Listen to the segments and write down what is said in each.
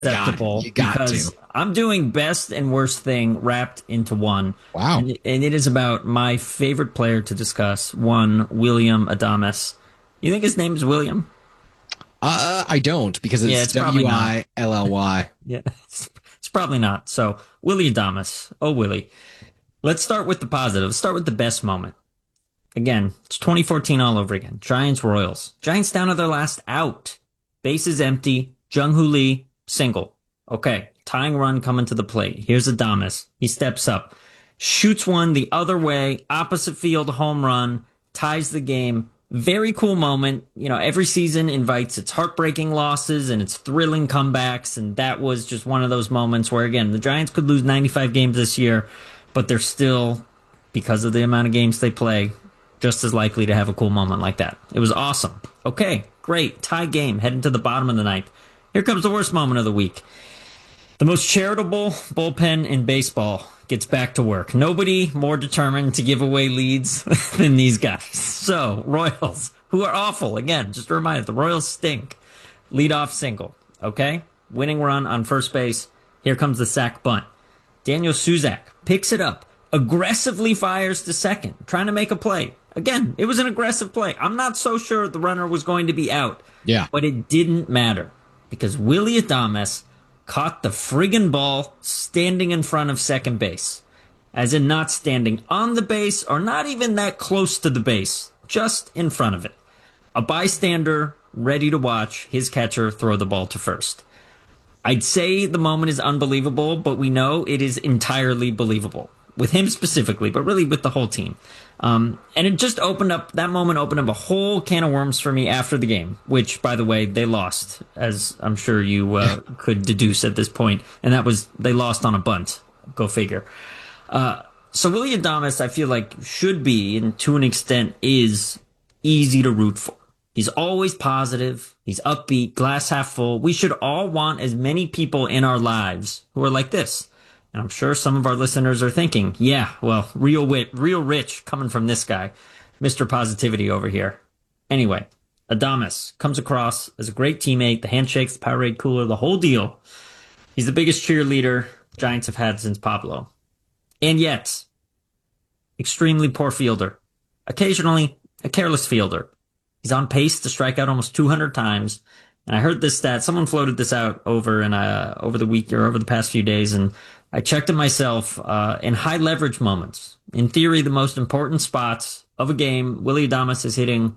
acceptable You got because to. I'm doing best and worst thing wrapped into one. Wow. And it is about my favorite player to discuss, one William Adames. You think his name is William? I don't because Yeah, it's it's probably not. Willy. Yeah, it's probably not. So, Willie Adames. Oh, Willie. Let's start with the positive. Let's start with the best moment. Again, it's 2014 all over again. Giants Royals. Giants down to their last out. Bases empty. Jung Hoo Lee, single. Okay, tying run coming to the plate. Here's Adames. He steps up, shoots one the other way, opposite field home run, ties the game. Very cool moment. You know, every season invites its heartbreaking losses and its thrilling comebacks, and that was just one of those moments where, again, the Giants could lose 95 games this year, but they're still, because of the amount of games they play, just as likely to have a cool moment like that. It was awesome. Okay, great. Tie game, heading to the bottom of the ninth. Here comes the worst moment of the week. The most charitable bullpen in baseball gets back to work. Nobody more determined to give away leads than these guys. So, Royals, who are awful. Again, just a reminder, the Royals stink. Leadoff single, okay? Winning run on first base. Here comes the sac bunt. Daniel Suzak picks it up, aggressively fires to second, trying to make a play. Again, it was an aggressive play. I'm not so sure the runner was going to be out. Yeah. But it didn't matter because Willie Adames caught the friggin' ball standing in front of second base. As in not standing on the base or not even that close to the base, just in front of it. A bystander ready to watch his catcher throw the ball to first. I'd say the moment is unbelievable, but we know it is entirely believable. With him specifically, but really with the whole team. And it just that moment opened up a whole can of worms for me after the game, which, by the way, they lost, as I'm sure you could deduce at this point. And they lost on a bunt. Go figure. So Willie Adames, I feel like, should be, and to an extent, is easy to root for. He's always positive. He's upbeat, glass half full. We should all want as many people in our lives who are like this. And I'm sure some of our listeners are thinking, yeah, well, real rich coming from this guy, Mr. Positivity over here. Anyway, Adames comes across as a great teammate, the handshakes, the Powerade cooler, the whole deal. He's the biggest cheerleader Giants have had since Pablo. And yet, extremely poor fielder. Occasionally, a careless fielder. He's on pace to strike out almost 200 times. And I heard this stat. Someone floated this out over the week or over the past few days, and I checked it myself. In high leverage moments, in theory, the most important spots of a game, Willie Adames is hitting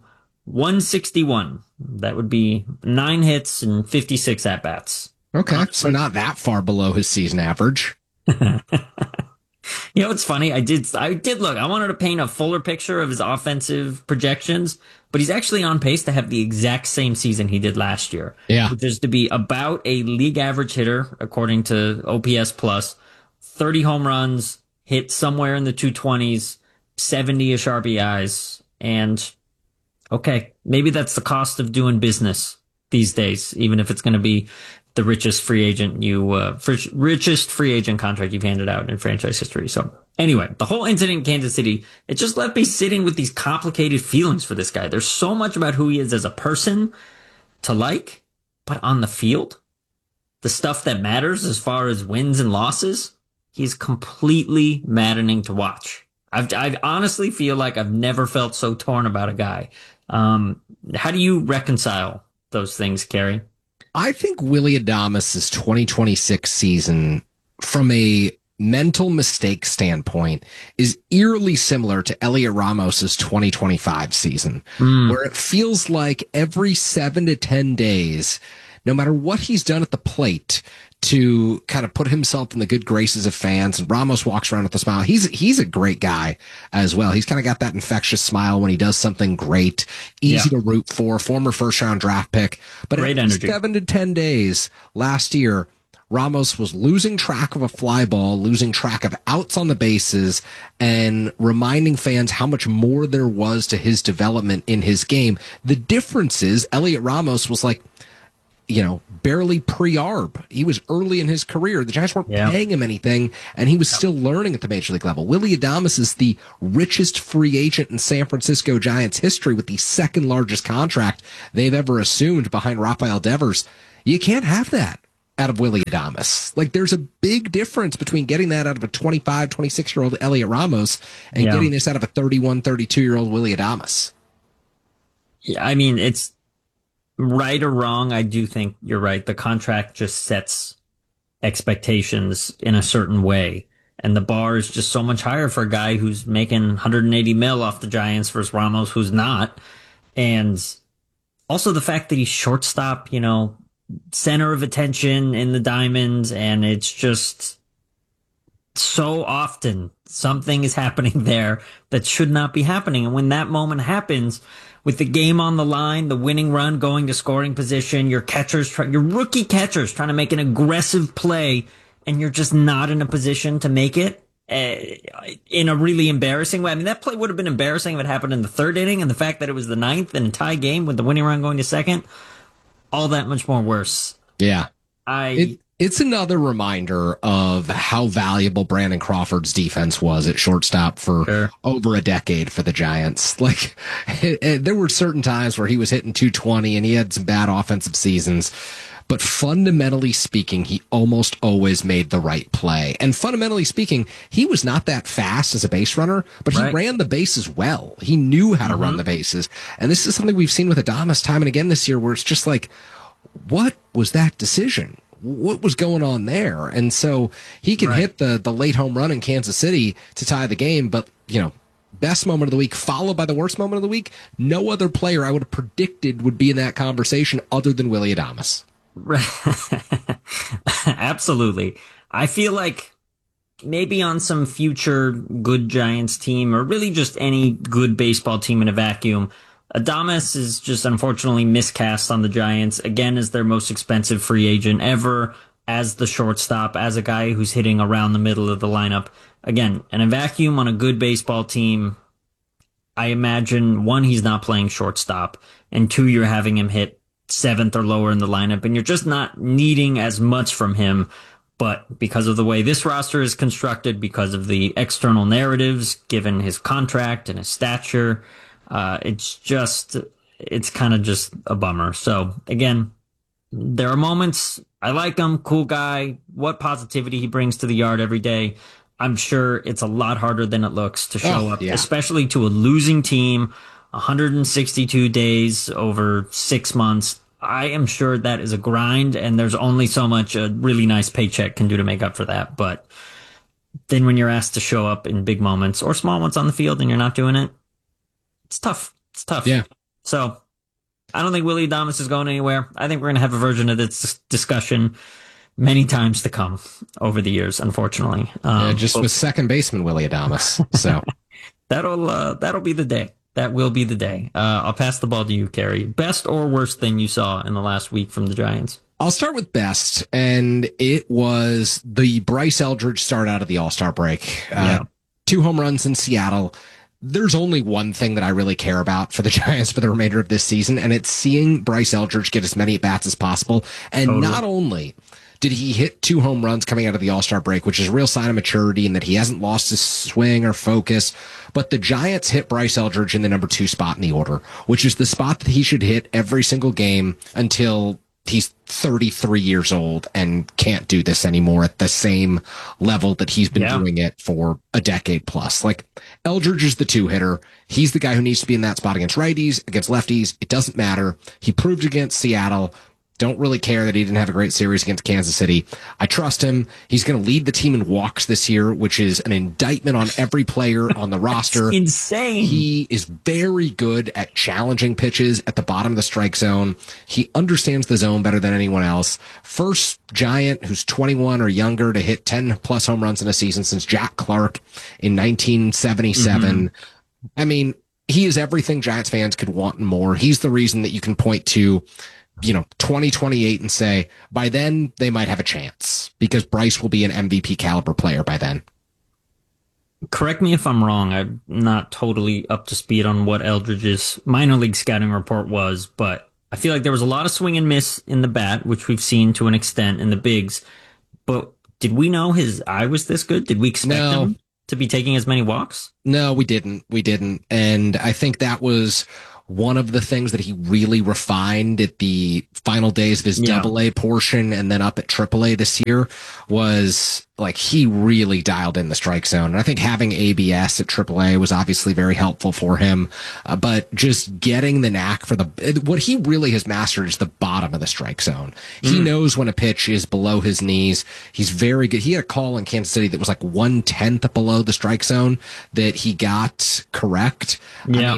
161. That would be 9 hits and 56 at bats. Okay, so not that far below his season average. You know, it's funny. I did look. I wanted to paint a fuller picture of his offensive projections, but he's actually on pace to have the exact same season he did last year. Yeah. Which is to be about a league average hitter, according to OPS Plus, 30 home runs, hit somewhere in the 220s, 70-ish RBIs. And, okay, maybe that's the cost of doing business these days, even if it's going to be the richest free agent contract you've handed out in franchise history. So anyway, the whole incident in Kansas City, it just left me sitting with these complicated feelings for this guy. There's so much about who he is as a person to like, but on the field, the stuff that matters as far as wins and losses, he's completely maddening to watch. I honestly feel like I've never felt so torn about a guy. How do you reconcile those things, Kerry? I think Willie Adames' 2026 season, from a mental mistake standpoint, is eerily similar to Elliot Ramos's 2025 season, where it feels like every 7 to 10 days, no matter what he's done at the plate to kind of put himself in the good graces of fans, and Ramos walks around with a smile. He's a great guy as well. He's kind of got that infectious smile when he does something great, easy to root for, former first round draft pick. But great every energy. 7 to 10 days last year, Ramos was losing track of a fly ball, losing track of outs on the bases, and reminding fans how much more there was to his development in his game. The difference is Elliot Ramos was like, barely pre-arb. He was early in his career. The Giants weren't paying him anything, and he was still learning at the major league level. Willie Adames is the richest free agent in San Francisco Giants history with the second largest contract they've ever assumed behind Rafael Devers. You can't have that. out of Willy Adames. Like, there's a big difference between getting that out of a 25, 26-year-old Elliot Ramos and getting this out of a 31, 32-year-old Willy Adames. Yeah, I mean, it's right or wrong. I do think you're right. The contract just sets expectations in a certain way. And the bar is just so much higher for a guy who's making 180 mil off the Giants versus Ramos, who's not. And also the fact that he's shortstop, you know, center of attention in the Diamonds. And it's just so often something is happening there that should not be happening. And when that moment happens, with the game on the line, the winning run going to scoring position, your rookie catchers trying to make an aggressive play, and you're just not in a position to make it in a really embarrassing way. I mean, that play would have been embarrassing if it happened in the third inning, and the fact that it was the ninth and a tie game with the winning run going to second, all that much more worse. Yeah. It's another reminder of how valuable Brandon Crawford's defense was at shortstop for over a decade for the Giants. Like, there were certain times where he was hitting 220 and he had some bad offensive seasons. But fundamentally speaking, he almost always made the right play. And fundamentally speaking, he was not that fast as a base runner, but he ran the bases well. He knew how to run the bases. And this is something we've seen with Adames time and again this year, where it's just like, what was that decision? What was going on there? And so he can hit the late home run in Kansas City to tie the game, but, you know, best moment of the week followed by the worst moment of the week. No other player I would have predicted would be in that conversation other than Willy Adames. Absolutely. I feel like maybe on some future good Giants team, or really just any good baseball team in a vacuum, Adames is just unfortunately miscast on the Giants, again, as their most expensive free agent ever, as the shortstop, as a guy who's hitting around the middle of the lineup. Again, in a vacuum on a good baseball team, I imagine, one, he's not playing shortstop, and two, you're having him hit seventh or lower in the lineup, and you're just not needing as much from him. But because of the way this roster is constructed, because of the external narratives, given his contract and his stature, it's kind of just a bummer. So again, there are moments I like him, cool guy, what positivity he brings to the yard every day. I'm sure it's a lot harder than it looks to show up, especially to a losing team, 162 days over 6 months. I am sure that is a grind, and there's only so much a really nice paycheck can do to make up for that. But then when you're asked to show up in big moments or small ones on the field and you're not doing it, it's tough. It's tough. Yeah. So I don't think Willy Adames is going anywhere. I think we're going to have a version of this discussion many times to come over the years, unfortunately. With second baseman Willy Adames. So that'll be the day. That will be the day. I'll pass the ball to you, Kerry. Best or worst thing you saw in the last week from the Giants? I'll start with best, and it was the Bryce Eldridge start out of the All-Star break. 2 home runs in Seattle. There's only one thing that I really care about for the Giants for the remainder of this season, and it's seeing Bryce Eldridge get as many at-bats as possible. And not only did he hit 2 home runs coming out of the All-Star break, which is a real sign of maturity and that he hasn't lost his swing or focus, but the Giants hit Bryce Eldridge in the number 2 spot in the order, which is the spot that he should hit every single game until he's 33 years old and can't do this anymore at the same level that he's been doing it for a decade plus. Like, Eldridge is the 2 hitter. He's the guy who needs to be in that spot against righties, against lefties. It doesn't matter. He proved against Seattle. Don't really care that he didn't have a great series against Kansas City. I trust him. He's going to lead the team in walks this year, which is an indictment on every player on the roster. Insane. He is very good at challenging pitches at the bottom of the strike zone. He understands the zone better than anyone else. First Giant who's 21 or younger to hit 10 plus home runs in a season since Jack Clark in 1977. I mean, he is everything Giants fans could want and more. He's the reason that you can point to 2028 and say, by then they might have a chance because Bryce will be an MVP caliber player by then. Correct me if I'm wrong. I'm not totally up to speed on what Eldridge's minor league scouting report was, but I feel like there was a lot of swing and miss in the bat, which we've seen to an extent in the bigs. But did we know his eye was this good? Did we expect him to be taking as many walks? No, we didn't. And I think that was one of the things that he really refined at the final days of his double A portion and then up at triple A this year was like he really dialed in the strike zone. And I think having ABS at AAA was obviously very helpful for him. But just getting the knack for what he really has mastered is the bottom of the strike zone. He knows when a pitch is below his knees. He's very good. He had a call in Kansas City that was like 1/10 below the strike zone that he got correct. Yeah.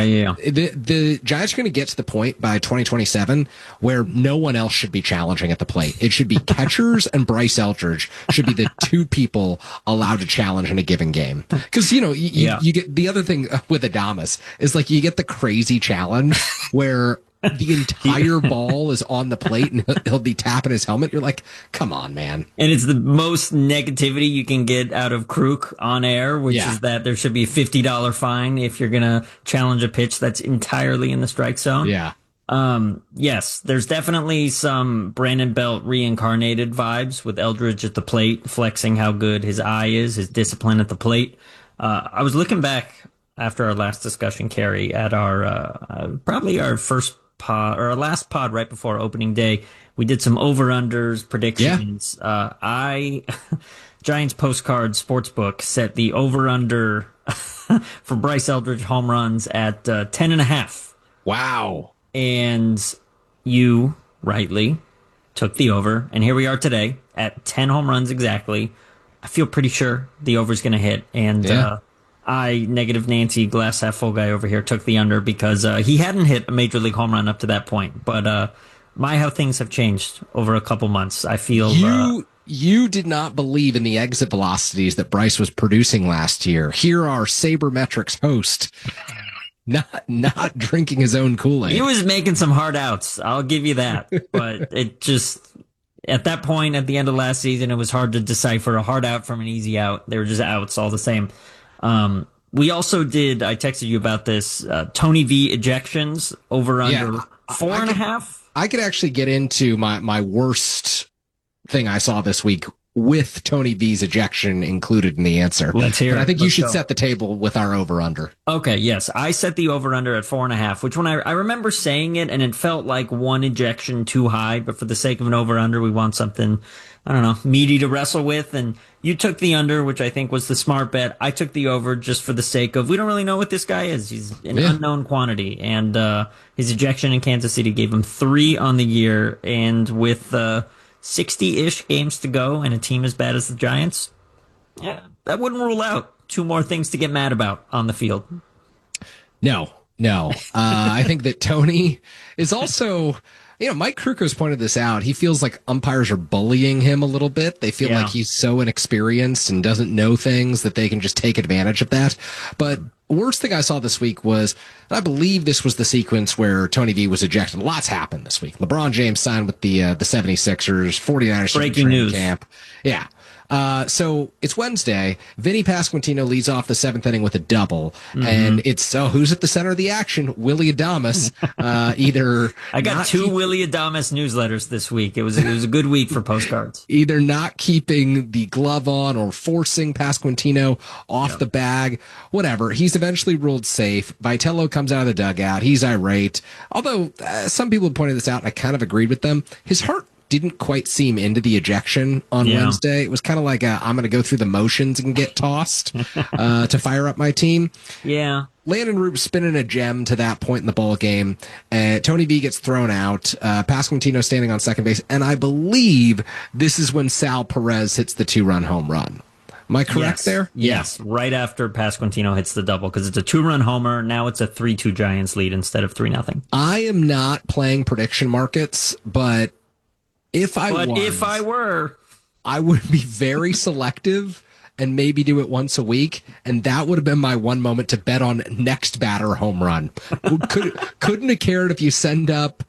The Giants are going to get to the point by 2027 where no one else should be challenging at the plate. It should be catchers and Bryce Eldridge should be the two people allowed to challenge in a given game. Because, you get the other thing with Adames is like you get the crazy challenge where the entire ball is on the plate and he'll be tapping his helmet. You're like, come on, man. And it's the most negativity you can get out of Kruk on air, which is that there should be a $50 fine if you're going to challenge a pitch that's entirely in the strike zone. Yeah. Yes, there's definitely some Brandon Belt reincarnated vibes with Eldridge at the plate, flexing how good his eye is, his discipline at the plate. I was looking back after our last discussion, Carrie, at our, probably our first pod or our last pod right before opening day. We did some over-unders predictions. Yeah. Giants Postcard Sportsbook set the over-under for Bryce Eldridge home runs at 10.5. Wow. And you rightly took the over. And here we are today at 10 home runs exactly. I feel pretty sure the over is going to hit. And I, negative Nancy, glass half full guy over here, took the under because he hadn't hit a major league home run up to that point. But how things have changed over a couple months. I feel you did not believe in the exit velocities that Bryce was producing last year. Here our Sabermetrics host. Not drinking his own Kool-Aid. He was making some hard outs. I'll give you that. But it just, at that point, at the end of last season, it was hard to decipher a hard out from an easy out. They were just outs all the same. We also did, I texted you about this, Tony V ejections over under 4.5. I could actually get into my worst thing I saw this week with Tony V's ejection included in the answer. Let's hear it. I think you should set the table with our over-under. Okay, yes. I set the over-under at 4.5, which when I remember saying it, and it felt like one ejection too high, but for the sake of an over-under, we want something, I don't know, meaty to wrestle with, and you took the under, which I think was the smart bet. I took the over just for the sake of, we don't really know what this guy is. He's an unknown quantity, and his ejection in Kansas City gave him 3 on the year, and with 60-ish games to go and a team as bad as the Giants, that wouldn't rule out 2 more things to get mad about on the field. No. I think that Tony is also, Mike Kruko's pointed this out. He feels like umpires are bullying him a little bit. They feel like he's so inexperienced and doesn't know things that they can just take advantage of that. But worst thing I saw this week was, I believe this was the sequence where Tony V was ejected. Lots happened this week. LeBron James signed with the 76ers, 49ers. Breaking news. Camp. Yeah. So it's Wednesday. Vinny Pasquantino leads off the 7th inning with a double, and it's who's at the center of the action? Willy Adames. I got 2 Willy Adames newsletters this week. It was a good week for postcards. Either not keeping the glove on or forcing Pasquantino off the bag, whatever. He's eventually ruled safe. Vitello comes out of the dugout. He's irate. Although some people pointed this out, and I kind of agreed with them. His heart didn't quite seem into the ejection on Wednesday. It was kind of like I'm going to go through the motions and get tossed to fire up my team. Yeah. Landon Roop spinning a gem to that point in the ball game. Tony V gets thrown out. Pasquantino standing on second base. And I believe this is when Sal Perez hits the 2-run home run. Am I correct there? Yes. Right after Pasquantino hits the double, because it's a 2-run homer. Now it's a 3-2 Giants lead instead of 3-0. I am not playing prediction markets, but if I were, I would be very selective and maybe do it once a week. And that would have been my one moment to bet on next batter home run. Couldn't have cared if you send up,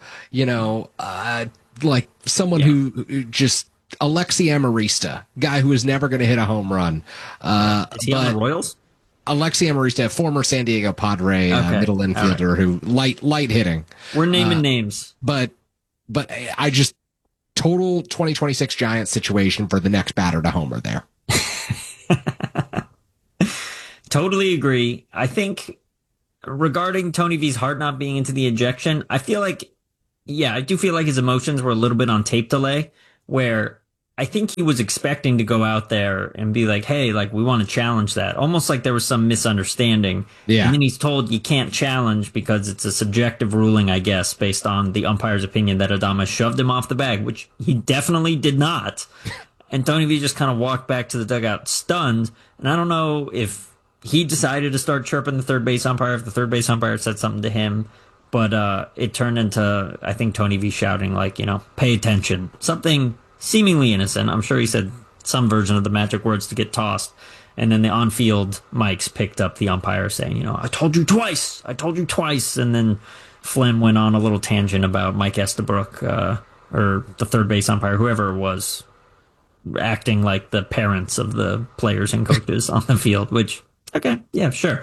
like someone who just Alexi Amarista, guy who is never going to hit a home run. Is he on the Royals? Alexi Amarista, former San Diego Padre middle infielder who light hitting. We're naming names, but I just total 2026 Giants situation for the next batter to homer there. Totally agree. I think regarding Tony V's heart not being into the ejection, I feel like, I do feel like his emotions were a little bit on tape delay, where I think he was expecting to go out there and be like, hey, like, we want to challenge that. Almost like there was some misunderstanding. Yeah. And then he's told you can't challenge because it's a subjective ruling, I guess, based on the umpire's opinion that Adames shoved him off the bag, which he definitely did not. And Tony V just kind of walked back to the dugout stunned. And I don't know if he decided to start chirping the third base umpire, if the third base umpire said something to him. But it turned into, I think, Tony V shouting, like, pay attention. Something seemingly innocent. I'm sure he said some version of the magic words to get tossed. And then the on-field mics picked up the umpire saying, I told you twice. I told you twice. And then Flynn went on a little tangent about Mike Estabrook, or the third base umpire, whoever it was, acting like the parents of the players and coaches on the field, which, okay, yeah, sure.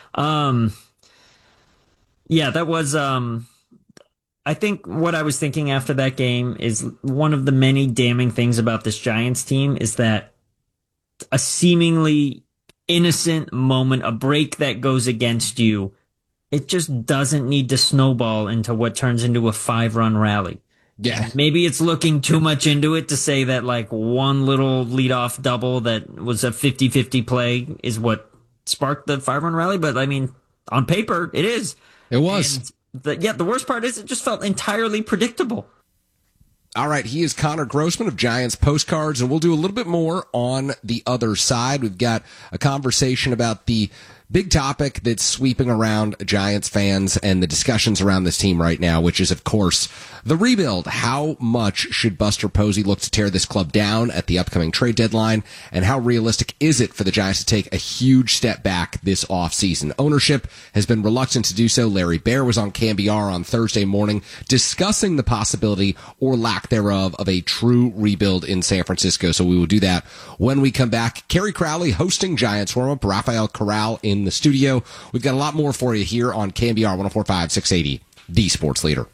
That was, I think what I was thinking after that game is one of the many damning things about this Giants team is that a seemingly innocent moment, a break that goes against you, it just doesn't need to snowball into what turns into a 5-run rally. Yeah. Maybe it's looking too much into it to say that like one little leadoff double that was a 50-50 play is what sparked the 5-run rally. But I mean, on paper, it is. It was. And the worst part is it just felt entirely predictable. All right, he is Connor Grossman of Giants Postcards, and we'll do a little bit more on the other side. We've got a conversation about the big topic that's sweeping around Giants fans and the discussions around this team right now, which is, of course, the rebuild. How much should Buster Posey look to tear this club down at the upcoming trade deadline? And how realistic is it for the Giants to take a huge step back this offseason? Ownership has been reluctant to do so. Larry Baer was on KMBR on Thursday morning discussing the possibility or lack thereof of a true rebuild in San Francisco. So we will do that when we come back. Kerry Crowley hosting Giants warm-up, Rafael Corral in the studio. We've got a lot more for you here on KMBR 104.5 680, the sports leader.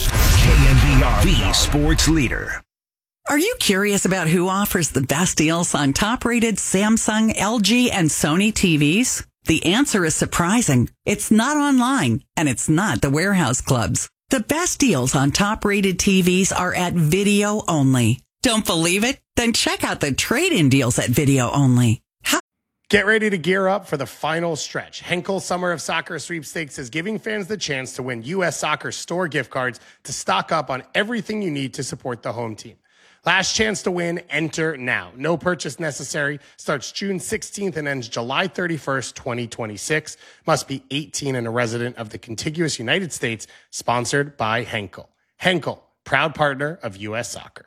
KMBR, the sports leader. Are you curious about who offers the best deals on top-rated Samsung, LG, and Sony TVs? The answer is surprising. It's not online, and it's not the warehouse clubs. The best deals on top-rated TVs are at Video Only. Don't believe it? Then check out the trade-in deals at Video Only. Get ready to gear up for the final stretch. Henkel Summer of Soccer Sweepstakes is giving fans the chance to win U.S. Soccer store gift cards to stock up on everything you need to support the home team. Last chance to win, enter now. No purchase necessary. Starts June 16th and ends July 31st, 2026. Must be 18 and a resident of the contiguous United States. Sponsored by Henkel. Henkel, proud partner of U.S. Soccer.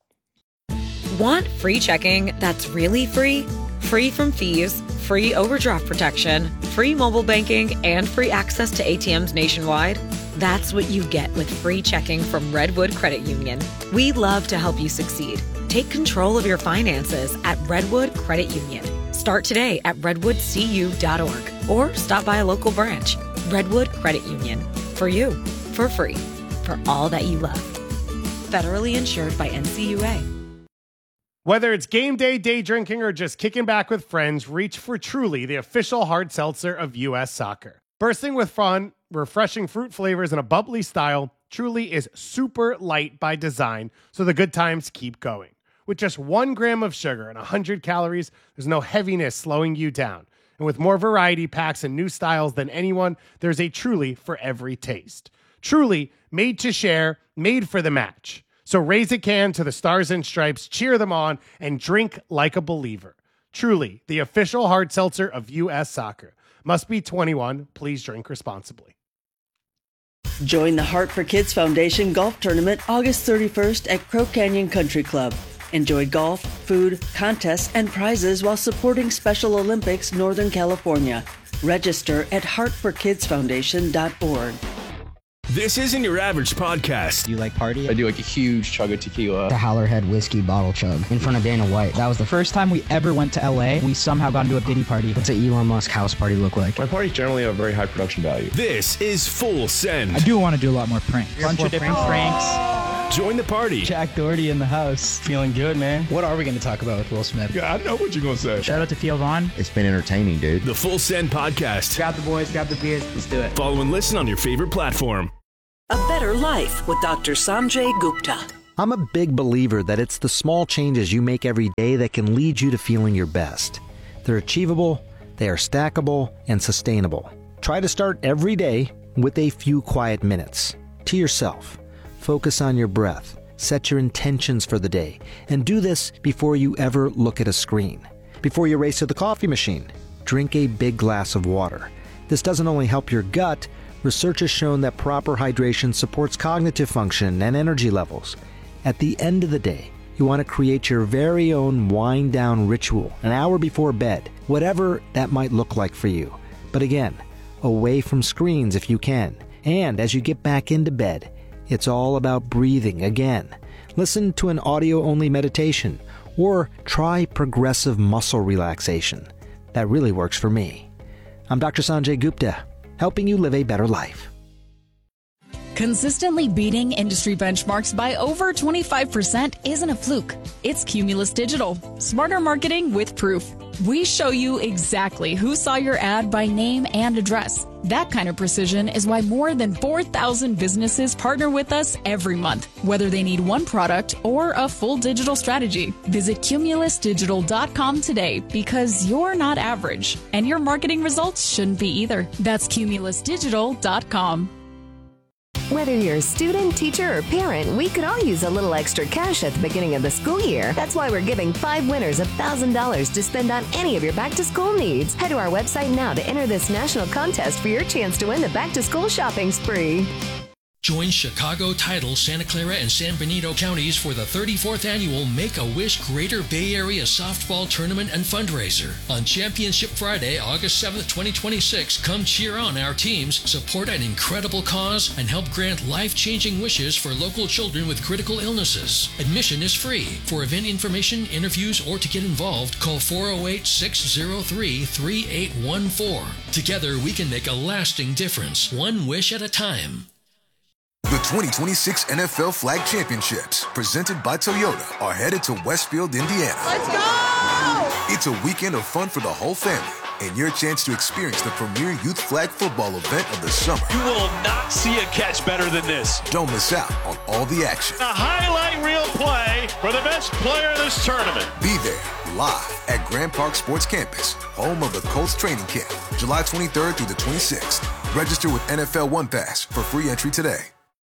Want free checking that's really free? Free from fees, free overdraft protection, free mobile banking, and free access to ATMs nationwide? That's what you get with free checking from Redwood Credit Union. We love to help you succeed. Take control of your finances at Redwood Credit Union. Start today at redwoodcu.org or stop by a local branch. Redwood Credit Union. For you, for free, for all that you love. Federally insured by NCUA. Whether it's game day, day drinking, or just kicking back with friends, reach for Truly, the official hard seltzer of U.S. Soccer. Bursting with fun, refreshing fruit flavors, and a bubbly style, Truly is super light by design, so the good times keep going. With just 1 gram of sugar and 100 calories, there's no heaviness slowing you down. And with more variety packs and new styles than anyone, there's a Truly for every taste. Truly, made to share, made for the match. So raise a can to the Stars and Stripes, cheer them on, and drink like a believer. Truly, the official hard seltzer of U.S. Soccer. Must be 21. Please drink responsibly. Join the Heart for Kids Foundation Golf Tournament August 31st at Crow Canyon Country Club. Enjoy golf, food, contests, and prizes while supporting Special Olympics Northern California. Register at heartforkidsfoundation.org. This isn't your average podcast. Do you like party? I do like a huge chug of tequila. The Howlerhead whiskey bottle chug in front of Dana White. That was the first time we ever went to LA. We somehow got into a Diddy party. What's an Elon Musk house party look like? My parties generally have a very high production value. This is Full Send. I do want to do a lot more pranks. Bunch of different pranks. Join the party. Jack Doherty in the house. Feeling good, man. What are we going to talk about with Will Smith? Yeah, I know what you're going to say. Shout out to Theo Vaughn. It's been entertaining, dude. The Full Send Podcast. Grab the boys, grab the beers. Let's do it. Follow and listen on your favorite platform. A Better Life with Dr. Sanjay Gupta. I'm a big believer that it's the small changes you make every day that can lead you to feeling your best. They're achievable, they are stackable, and sustainable. Try to start every day with a few quiet minutes to yourself. Focus on your breath, set your intentions for the day, and do this before you ever look at a screen. Before you race to the coffee machine, drink a big glass of water. This doesn't only help your gut, research has shown that proper hydration supports cognitive function and energy levels. At the end of the day, you want to create your very own wind-down ritual an hour before bed, whatever that might look like for you. But again, away from screens if you can. And as you get back into bed, it's all about breathing again. Listen to an audio-only meditation or try progressive muscle relaxation. That really works for me. I'm Dr. Sanjay Gupta, helping you live a better life. Consistently beating industry benchmarks by over 25% isn't a fluke. It's Cumulus Digital. Smarter marketing with proof. We show you exactly who saw your ad by name and address. That kind of precision is why more than 4,000 businesses partner with us every month, whether they need one product or a full digital strategy. Visit cumulusdigital.com today because you're not average, and your marketing results shouldn't be either. That's cumulusdigital.com. Whether you're a student, teacher, or parent, we could all use a little extra cash at the beginning of the school year. That's why we're giving 5 winners $1,000 to spend on any of your back-to-school needs. Head to our website now to enter this national contest for your chance to win the back-to-school shopping spree. Join Chicago, Tidal, Santa Clara, and San Benito counties for the 34th annual Make-A-Wish Greater Bay Area Softball Tournament and Fundraiser. On Championship Friday, August 7th, 2026, come cheer on our teams, support an incredible cause, and help grant life-changing wishes for local children with critical illnesses. Admission is free. For event information, interviews, or to get involved, call 408-603-3814. Together, we can make a lasting difference, one wish at a time. The 2026 NFL Flag Championships, presented by Toyota, are headed to Westfield, Indiana. Let's go! It's a weekend of fun for the whole family and your chance to experience the premier youth flag football event of the summer. You will not see a catch better than this. Don't miss out on all the action. A highlight reel play for the best player in this tournament. Be there live at Grand Park Sports Campus, home of the Colts training camp, July 23rd through the 26th. Register with NFL One Pass for free entry today.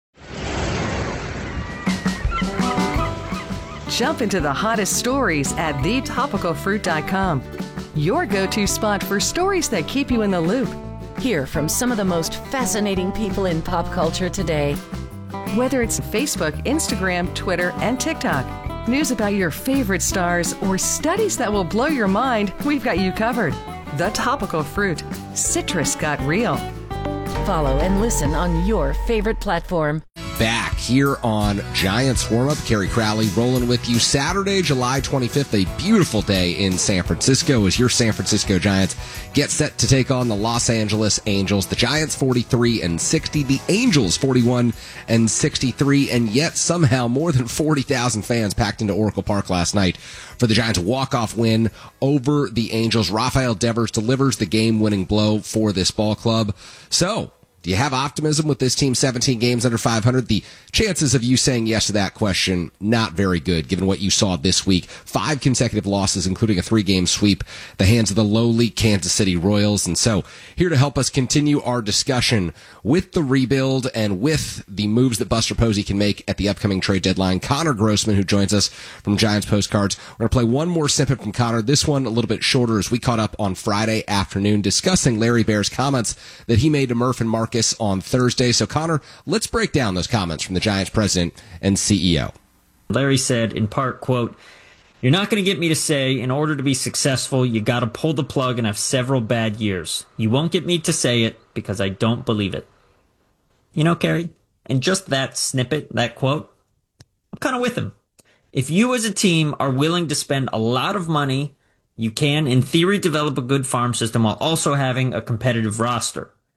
Jump into the hottest stories at thetopicalfruit.com. Your go-to spot for stories that keep you in the loop. Hear from some of the most fascinating people in pop culture today. Whether it's Facebook, Instagram, Twitter, and TikTok, news about your favorite stars, or studies that will blow your mind, we've got you covered. The Topical Fruit. Citrus got real. Follow and listen on your favorite platform. Back here on Giants Warm-Up, Kerry Crowley rolling with you. Saturday, July 25th, a beautiful day in San Francisco as your San Francisco Giants get set to take on the Los Angeles Angels. The Giants 43-60, the Angels 41-63, and yet somehow more than 40,000 fans packed into Oracle Park last night for the Giants' walk-off win over the Angels. Rafael Devers delivers the game-winning blow for this ball club. So, do you have optimism with this team 17 games under 500? The chances of you saying yes to that question, not very good, given what you saw this week. 5 consecutive losses, including a 3-game sweep, the hands of the lowly Kansas City Royals. And so, here to help us continue our discussion with the rebuild and with the moves that Buster Posey can make at the upcoming trade deadline, Connor Grossman, who joins us from Giants Postcards. We're going to play one more snippet from Connor, this one a little bit shorter, as we caught up on Friday afternoon discussing Larry Baer's comments that he made to Murph and Marcus on Thursday. So, Connor, let's break down those comments from the Giants president and CEO. Larry said, in part, quote, "You're not going to get me to say, in order to be successful, you got to pull the plug and have several bad years. You won't get me to say it because I don't believe it." You know, Kerry, and just that snippet, that quote, I'm kind of with him. If you as a team are willing to spend a lot of money, you can, in theory, develop a good farm system while also having a competitive roster.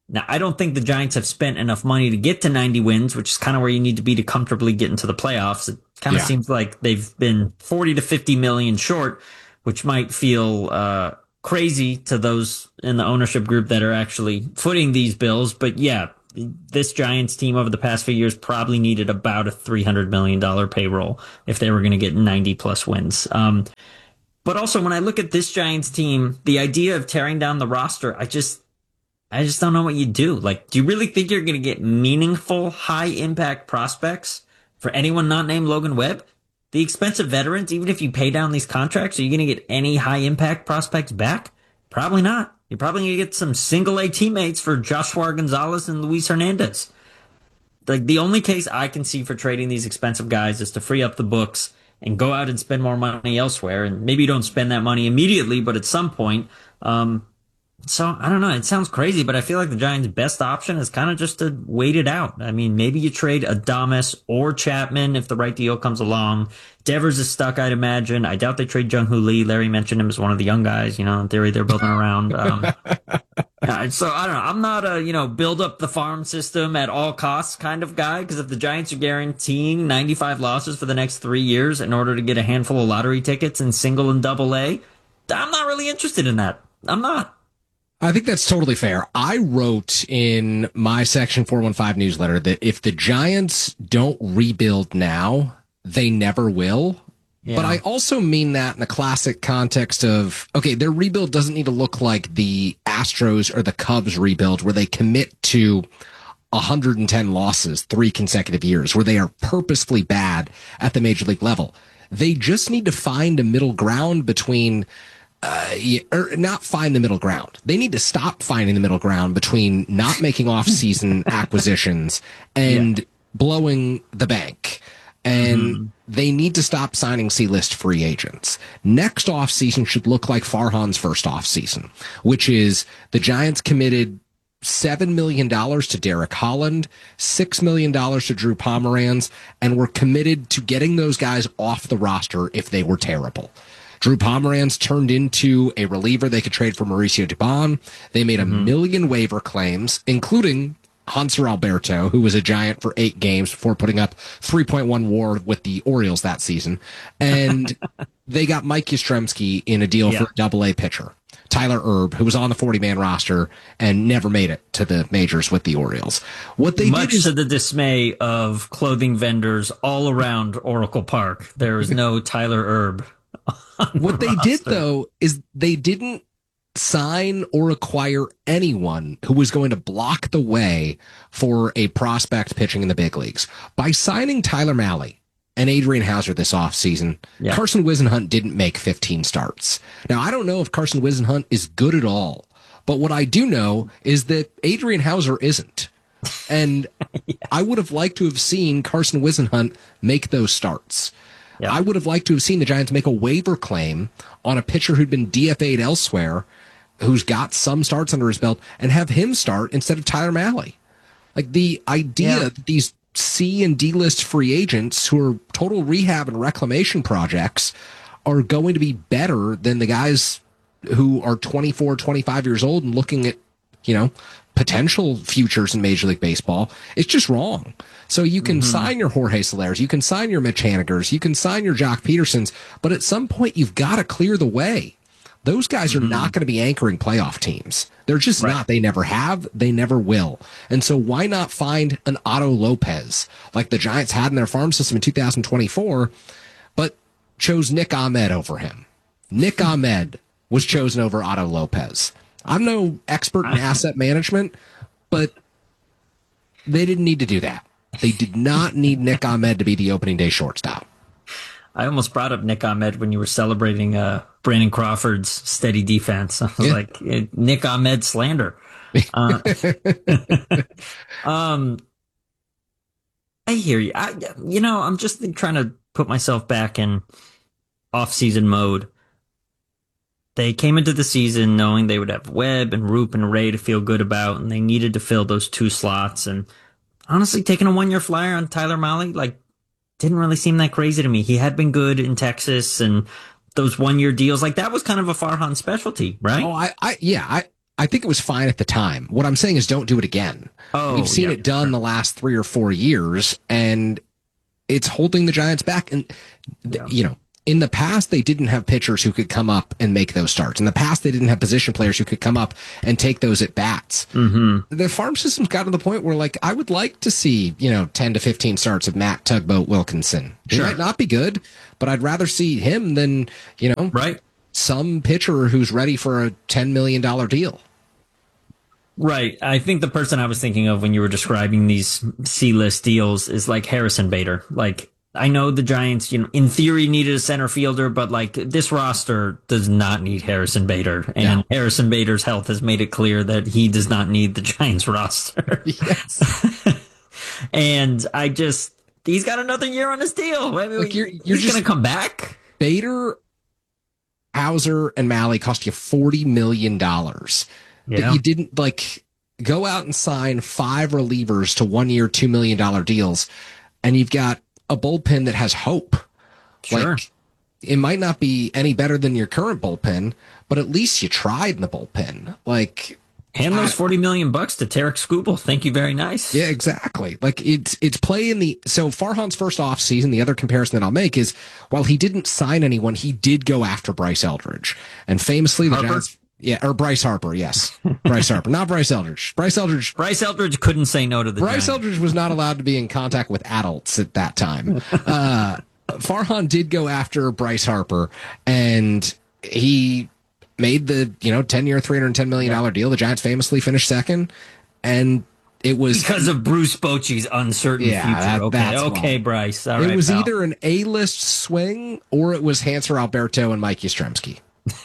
Now, I don't think the Giants have spent enough money to get to 90 wins, which is kind of where you need to be to comfortably get into the playoffs. It kind of seems like they've been 40 to 50 million short, which might feel crazy to those in the ownership group that are actually footing these bills. But yeah, this Giants team over the past few years probably needed about a $300 million payroll if they were going to get 90 plus wins. But also when I look at this Giants team, the idea of tearing down the roster, I just don't know what you do. Like, do you really think you're going to get meaningful, high impact prospects for anyone not named Logan Webb? The expensive veterans, even if you pay down these contracts, are you going to get any high impact prospects back? Probably not. You're probably going to get some single A teammates for Joshua Gonzalez and Luis Hernandez. Like, the only case I can see for trading these expensive guys is to free up the books and go out and spend more money elsewhere. And maybe you don't spend that money immediately, but at some point, so, I don't know. It sounds crazy, but I feel like the Giants' best option is kind of just to wait it out. I mean, maybe you trade Adames or Chapman if the right deal comes along. Devers is stuck, I'd imagine. I doubt they trade Jung-Hoo Lee. Larry mentioned him as one of the young guys, in theory they're building around. So, I don't know. I'm not a, build up the farm system at all costs kind of guy, because if the Giants are guaranteeing 95 losses for the next 3 years in order to get a handful of lottery tickets in single and double A, I'm not really interested in that. I'm not. I think that's totally fair. I wrote in my Section 415 newsletter that if the Giants don't rebuild now, they never will. Yeah. But I also mean that in the classic context of, okay, their rebuild doesn't need to look like the Astros or the Cubs rebuild where they commit to 110 losses 3 consecutive years, where they are purposefully bad at the major league level. They just need to find a middle ground between or not find the middle ground. They need to stop finding the middle ground between not making off-season acquisitions and blowing the bank. And they need to stop signing C-list free agents. Next offseason should look like Farhan's first offseason, which is the Giants committed $7 million to Derek Holland, $6 million to Drew Pomeranz, and were committed to getting those guys off the roster if they were terrible. Drew Pomeranz turned into a reliever they could trade for Mauricio Dubon. They made a million waiver claims, including Hanser Alberto, who was a Giant for 8 games before putting up 3.1 WAR with the Orioles that season. And they got Mike Yastrzemski in a deal for a double-A pitcher, Tyler Erb, who was on the 40-man roster and never made it to the majors with the Orioles. What they Much did is, to the dismay of clothing vendors all around Oracle Park, there is no Tyler Erb. What they did, though, is they didn't sign or acquire anyone who was going to block the way for a prospect pitching in the big leagues. By signing Tyler Mahle and Adrian Hauser this offseason, Carson Whisenhunt didn't make 15 starts. Now, I don't know if Carson Whisenhunt is good at all, but what I do know is that Adrian Hauser isn't. And I would have liked to have seen Carson Whisenhunt make those starts. I would have liked to have seen the Giants make a waiver claim on a pitcher who'd been DFA'd elsewhere, who's got some starts under his belt, and have him start instead of Tyler Mahle. Like, the idea that these C and D list free agents who are total rehab and reclamation projects are going to be better than the guys who are 24, 25 years old and looking at, potential futures in Major League Baseball, it's just wrong. So you can sign your Jorge Solers, you can sign your Mitch Hanigers, you can sign your Jock Petersons, but at some point you've got to clear the way. Those guys are not going to be anchoring playoff teams. They're just not. They never have. They never will. And so why not find an Otto Lopez like the Giants had in their farm system in 2024, but chose Nick Ahmed over him? Nick Ahmed was chosen over Otto Lopez. I'm no expert in asset management, but they didn't need to do that. They did not need Nick Ahmed to be the opening day shortstop. I almost brought up Nick Ahmed when you were celebrating Brandon Crawford's steady defense. I was like, Nick Ahmed slander. I hear you. I'm just trying to put myself back in off-season mode. They came into the season knowing they would have Webb and Roop and Ray to feel good about, and they needed to fill those 2 slots. And honestly, taking a 1-year flyer on Tyler Mahle, didn't really seem that crazy to me. He had been good in Texas, and those 1-year deals, that was kind of a Farhan specialty, right? Oh, I think it was fine at the time. What I'm saying is don't do it again. We've seen it done the last 3 or 4 years, and it's holding the Giants back. And, in the past, they didn't have pitchers who could come up and make those starts. In the past, they didn't have position players who could come up and take those at bats. Mm-hmm. The farm system's got to the point where, like, I would like to see, 10 to 15 starts of Matt Tugboat Wilkinson. He might not be good, but I'd rather see him than, some pitcher who's ready for a $10 million deal. Right. I think the person I was thinking of when you were describing these C-list deals is like Harrison Bader. Like, I know the Giants, in theory needed a center fielder, but like this roster does not need Harrison Bader. And Harrison Bader's health has made it clear that he does not need the Giants roster. Yes. And he's got another year on his deal. I mean, Look, you're he's just going to come back. Bader, Hauser, and Malley cost you $40 million. But you didn't go out and sign 5 relievers to 1-year, $2 million deals. And you've got a bullpen that has hope. Sure. It might not be any better than your current bullpen, but at least you tried in the bullpen. Hand those $40 million to Tarek Skubal. Thank you very nice. Yeah, exactly. It's play in so Farhan's first off season. The other comparison that I'll make is while he didn't sign anyone, he did go after Bryce Eldridge, and famously the Giants. Yeah, or Bryce Harper, yes. Bryce Harper, not Bryce Eldridge. Bryce Eldridge couldn't say no to the Bryce Giants. Eldridge was not allowed to be in contact with adults at that time. Farhan did go after Bryce Harper, and he made the 10-year, $310 million deal. The Giants famously finished second, and it was because of Bruce Bochy's uncertain future. Okay, Bryce. All right, it was pal. either an A-list swing or it was Hanser Alberto and Mike Yastrzemski.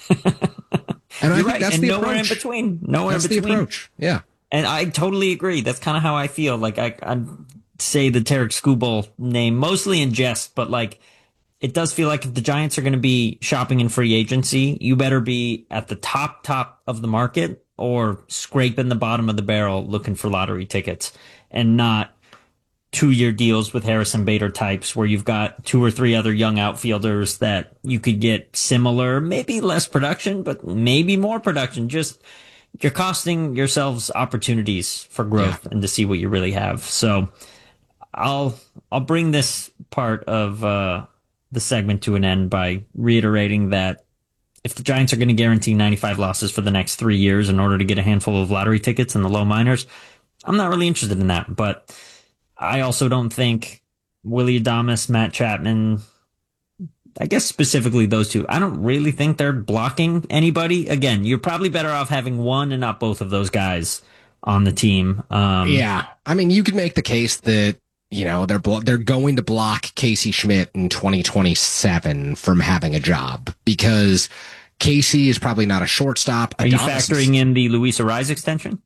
And I think that's the approach. Nowhere in between. That's the approach. Yeah. And I totally agree. That's kind of how I feel. Like I say the Tarek Skubal name mostly in jest, but it does feel like if the Giants are going to be shopping in free agency, you better be at the top of the market or scraping the bottom of the barrel looking for lottery tickets, and not 2-year deals with Harrison Bader types where you've got 2 or 3 other young outfielders that you could get similar, maybe less production, but maybe more production. Just you're costing yourselves opportunities for growth and to see what you really have. So I'll bring this part of the segment to an end by reiterating that if the Giants are going to guarantee 95 losses for the next 3 years in order to get a handful of lottery tickets in the low minors, I'm not really interested in that. But I also don't think Willy Adames, Matt Chapman, I guess specifically those two, I don't really think they're blocking anybody. Again, you're probably better off having one and not both of those guys on the team. I mean, you could make the case that, they're going to block Casey Schmidt in 2027 from having a job because Casey is probably not a shortstop. Are you factoring in the Luis Arraez extension?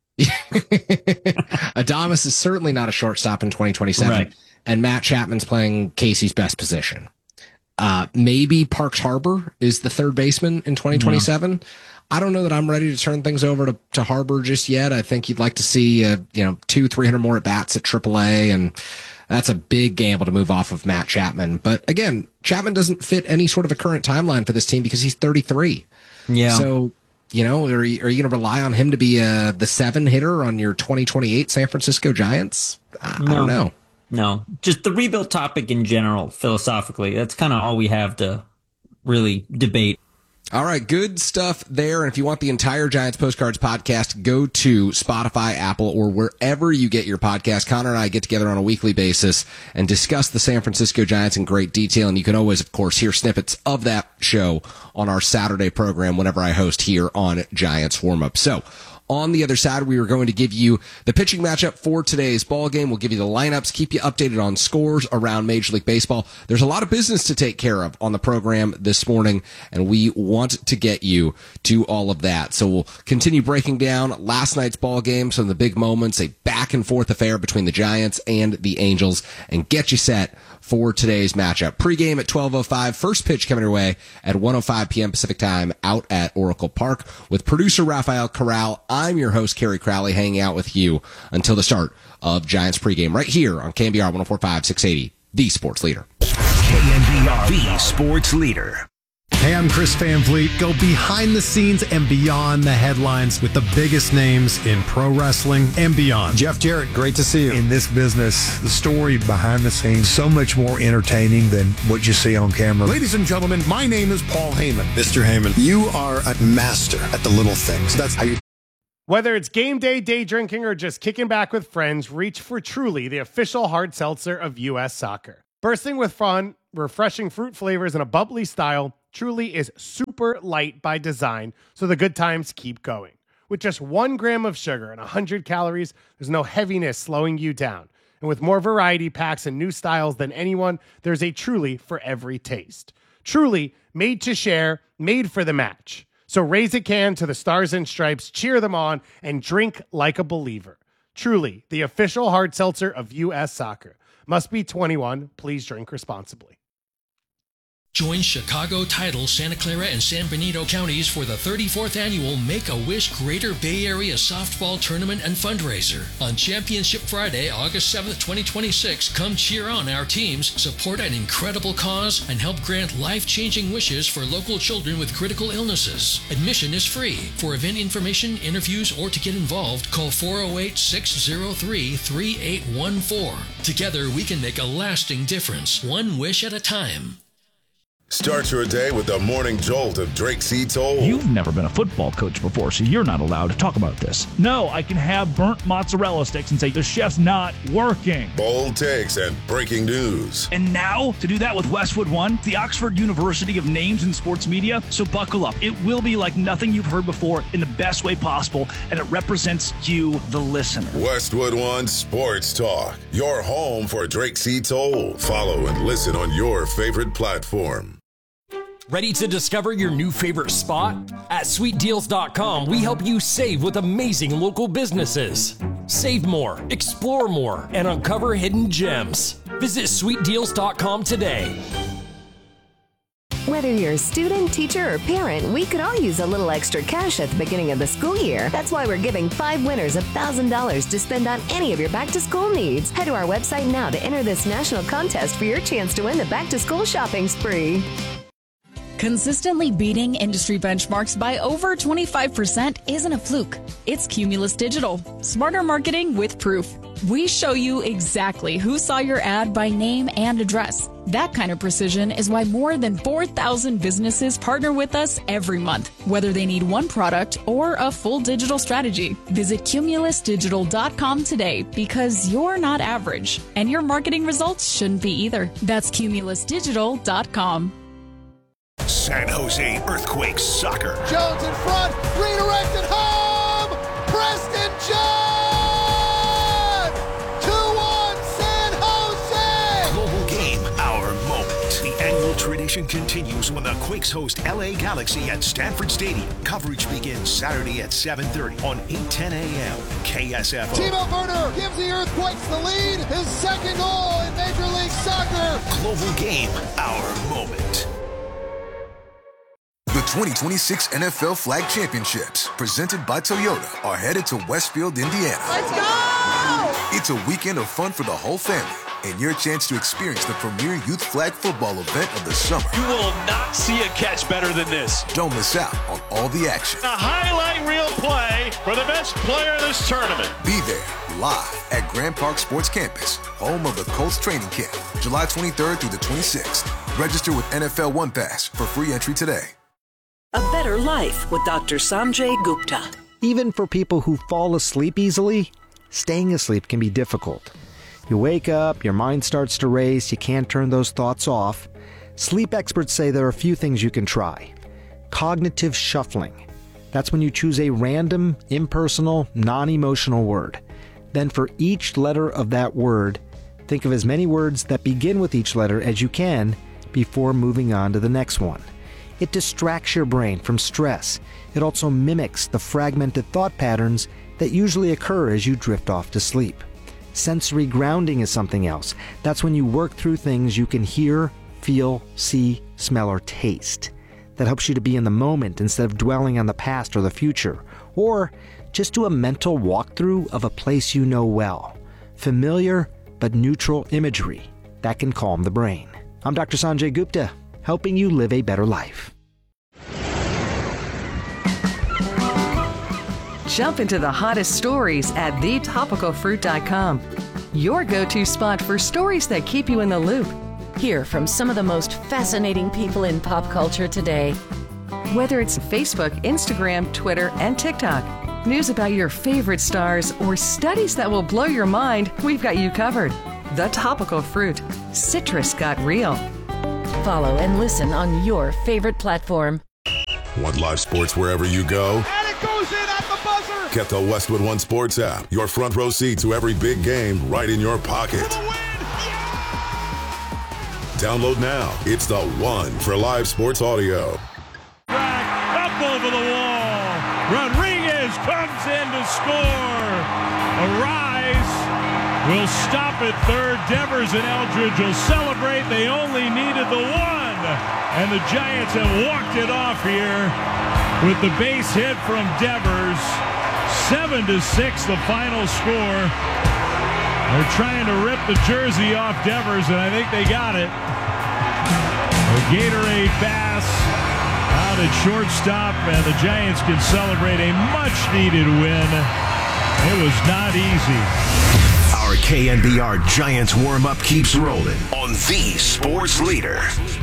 Adames is certainly not a shortstop in 2027, right. And Matt Chapman's playing Casey's best position. Maybe Parks Harbor is the third baseman in 2027. No. I don't know that I'm ready to turn things over to Harbor just yet. I think you'd like to see 200-300 more at bats at AAA, and that's a big gamble to move off of Matt Chapman. But again, Chapman doesn't fit any sort of a current timeline for this team because he's 33. Yeah. So are you going to rely on him to be the 7 hitter on your 2028 San Francisco Giants? I don't know. No, just the rebuild topic in general, philosophically. That's kind of all we have to really debate. All right, good stuff there. And if you want the entire Giants Postcards podcast, go to Spotify, Apple, or wherever you get your podcast. Connor and I get together on a weekly basis and discuss the San Francisco Giants in great detail. And you can always, of course, hear snippets of that show on our Saturday program whenever I host here on Giants Warm Up. So, on the other side, we are going to give you the pitching matchup for today's ball game. We'll give you the lineups, keep you updated on scores around Major League Baseball. There's a lot of business to take care of on the program this morning, and we want to get you to all of that. So we'll continue breaking down last night's ball game, some of the big moments, a back-and-forth affair between the Giants and the Angels, and get you set for today's matchup. Pre-game at 12:05, first pitch coming your way at 1:05 p.m. Pacific time out at Oracle Park with producer Rafael Corral. I'm your host, Kerry Crowley, hanging out with you until the start of Giants pregame right here on KNBR 104.5 680, the sports leader. KNBR, the sports leader. Hey, I'm Chris Van Vliet. Go behind the scenes and beyond the headlines with the biggest names in pro wrestling and beyond. Jeff Jarrett, great to see you. In this business, the story behind the scenes, so much more entertaining than what you see on camera. Ladies and gentlemen, my name is Paul Heyman. Mr. Heyman, you are a master at the little things. That's how you... Whether it's game day, day drinking, or just kicking back with friends, reach for Truly, the official hard seltzer of U.S. Soccer. Bursting with fun, refreshing fruit flavors, and a bubbly style, Truly is super light by design, so the good times keep going. With just 1 gram of sugar and 100 calories, there's no heaviness slowing you down. And with more variety packs and new styles than anyone, there's a Truly for every taste. Truly, made to share, made for the match. So raise a can to the Stars and Stripes, cheer them on, and drink like a believer. Truly, the official hard seltzer of U.S. Soccer. Must be 21. Please drink responsibly. Join Chicago, Tidal, Santa Clara, and San Benito counties for the 34th annual Make-A-Wish Greater Bay Area Softball Tournament and Fundraiser. On Championship Friday, August 7th, 2026, come cheer on our teams, support an incredible cause, and help grant life-changing wishes for local children with critical illnesses. Admission is free. For event information, interviews, or to get involved, call 408-603-3814. Together, we can make a lasting difference, one wish at a time. Start your day with the morning jolt of Drake C. Toll. You've never been a football coach before, so you're not allowed to talk about this. No, I can have burnt mozzarella sticks and say the chef's not working. Bold takes and breaking news. And now, to do that with Westwood One, the Oxford University of names in sports media, so buckle up. It will be like nothing you've heard before in the best way possible, and it represents you, the listener. Westwood One Sports Talk, your home for Drake C. Toll. Follow and listen on your favorite platform. Ready to discover your new favorite spot? At sweetdeals.com, we help you save with amazing local businesses. Save more, explore more, and uncover hidden gems. Visit sweetdeals.com today. Whether you're a student, teacher, or parent, we could all use a little extra cash at the beginning of the school year. That's why we're giving 5 winners $1,000 to spend on any of your back-to-school needs. Head to our website now to enter this national contest for your chance to win the back-to-school shopping spree. Consistently beating industry benchmarks by over 25% isn't a fluke. It's Cumulus Digital. Smarter marketing with proof. We show you exactly who saw your ad by name and address. That kind of precision is why more than 4,000 businesses partner with us every month, whether they need one product or a full digital strategy. Visit cumulusdigital.com today because you're not average, and your marketing results shouldn't be either. That's cumulusdigital.com. San Jose Earthquakes soccer. Jones in front, redirected home! Preston John! 2-1 San Jose! Global game, our moment. The annual tradition continues when the Quakes host LA Galaxy at Stanford Stadium. Coverage begins Saturday at 7:30 on 8:10 a.m. KSFO. Timo Werner gives the Earthquakes the lead. His second goal in Major League Soccer. Global game, our moment. The 2026 NFL Flag Championships, presented by Toyota, are headed to Westfield, Indiana. Let's go! It's a weekend of fun for the whole family and your chance to experience the premier youth flag football event of the summer. You will not see a catch better than this. Don't miss out on all the action. A highlight reel play for the best player of this tournament. Be there live at Grand Park Sports Campus, home of the Colts training camp, July 23rd through the 26th. Register with NFL One Pass for free entry today. A better life with Dr. Sanjay Gupta. Even for people who fall asleep easily, staying asleep can be difficult. You wake up, your mind starts to race, you can't turn those thoughts off. Sleep experts say there are a few things you can try. Cognitive shuffling. That's when you choose a random, impersonal, non-emotional word. Then for each letter of that word, think of as many words that begin with each letter as you can before moving on to the next one. It distracts your brain from stress. It also mimics the fragmented thought patterns that usually occur as you drift off to sleep. Sensory grounding is something else. That's when you work through things you can hear, feel, see, smell, or taste. That helps you to be in the moment instead of dwelling on the past or the future. Or just do a mental walkthrough of a place you know well. Familiar but neutral imagery. That can calm the brain. I'm Dr. Sanjay Gupta. helping you live a better life. Jump into the hottest stories at thetopicalfruit.com. Your go-to spot for stories that keep you in the loop. Hear from some of the most fascinating people in pop culture today. Whether it's Facebook, Instagram, Twitter, and TikTok, news about your favorite stars, or studies that will blow your mind, we've got you covered. The Topical Fruit. Citrus got real. Follow and listen on your favorite platform. Want live sports wherever you go? And it goes in at the buzzer! Get the Westwood One Sports app. Your front row seat to every big game right in your pocket. Download now. It's the one for live sports audio. Up over the wall. Rodriguez comes in to score. Arise will stop at third. Devers and Eldridge will celebrate. They only needed the one. And the Giants have walked it off here with the base hit from Devers. 7-6 the final score. They're trying to rip the jersey off Devers, and I think they got it. The Gatorade Bass out at shortstop, and the Giants can celebrate a much-needed win. It was not easy. Our KNBR Giants warm-up keeps rolling on the Sports Leader.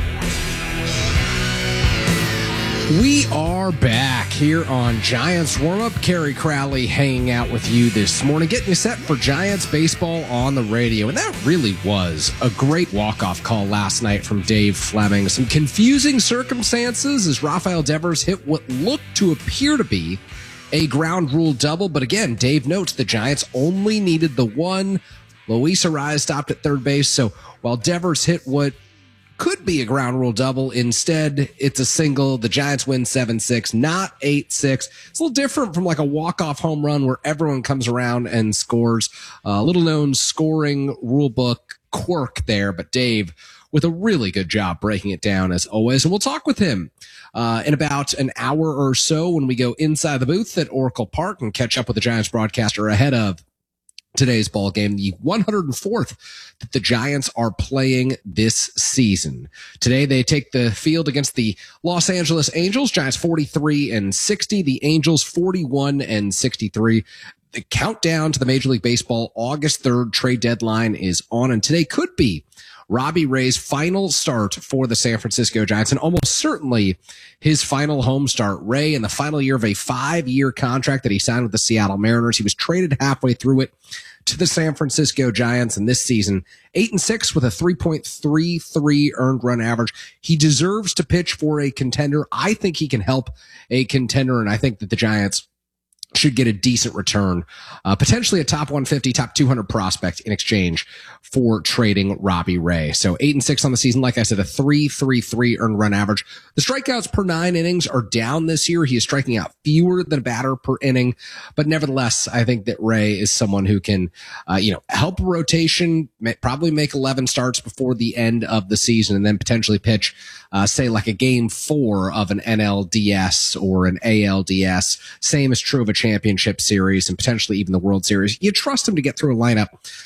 We are back here on Giants Warm-Up. Kerry Crowley hanging out with you this morning, getting you set for Giants baseball on the radio. And that really was a great walk-off call last night from Dave Fleming. Some confusing circumstances as Rafael Devers hit what looked to appear to be a ground rule double. But again, Dave notes the Giants only needed the one. Luis Arraez stopped at third base. So while Devers hit what could be a ground rule double, instead it's a single. The Giants win 7-6, not 8-6. It's a little different from like a walk-off home run where everyone comes around and scores. A little known scoring rule book quirk there, but Dave with a really good job breaking it down as always. And we'll talk with him in about an hour or so when we go inside the booth at Oracle Park and catch up with the Giants broadcaster ahead of today's ball game, the 104th that the Giants are playing this season. Today they take the field against the Los Angeles Angels. Giants 43-60, the Angels 41-63. The countdown to the Major League Baseball August 3rd trade deadline is on, and today could be Robbie Ray's final start for the San Francisco Giants, and almost certainly his final home start. Ray in the final year of a 5-year contract that he signed with the Seattle Mariners. He was traded halfway through it to the San Francisco Giants, and this season 8-6 with a 3.33 earned run average. He deserves to pitch for a contender. I think he can help a contender, and I think that the Giants should get a decent return, potentially a top 150, top 200 prospect in exchange for trading Robbie Ray. So 8-6 on the season. Like I said, a 3.33 earned run average. The strikeouts per 9 innings are down this year. He is striking out fewer than a batter per inning, but nevertheless, I think that Ray is someone who can, help a rotation, probably make 11 starts before the end of the season, and then potentially pitch, say like a game 4 of an NLDS or an ALDS. Same is true of a championship series and potentially even the World Series. You trust him to get through a lineup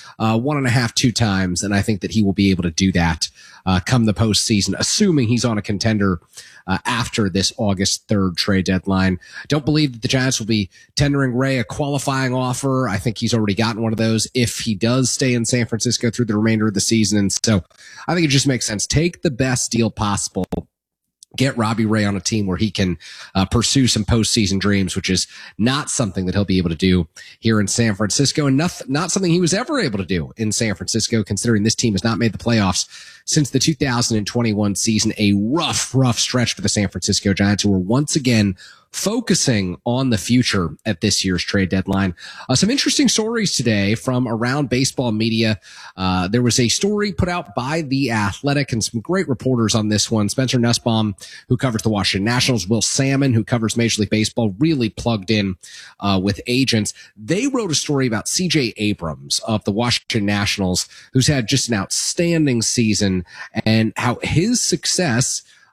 1.5-2 times, and I think that he will be able to do that come the postseason, assuming he's on a contender after this August 3rd trade deadline. Don't believe that the Giants will be tendering Ray a qualifying offer. I think he's already gotten one of those if he does stay in San Francisco through the remainder of the season. And so I think it just makes sense. Take the best deal possible. Get Robbie Ray on a team where he can pursue some postseason dreams, which is not something that he'll be able to do here in San Francisco, and not something he was ever able to do in San Francisco, considering this team has not made the playoffs since the 2021 season. A rough stretch for the San Francisco Giants, who were once again focusing on the future at this year's trade deadline. Some interesting stories today from around baseball media. There was a story put out by The Athletic and some great reporters on this one. Spencer Nussbaum, who covers the Washington Nationals, Will Salmon, who covers Major League Baseball, really plugged in with agents. They wrote a story about C.J. Abrams of the Washington Nationals, who's had just an outstanding season, and how his success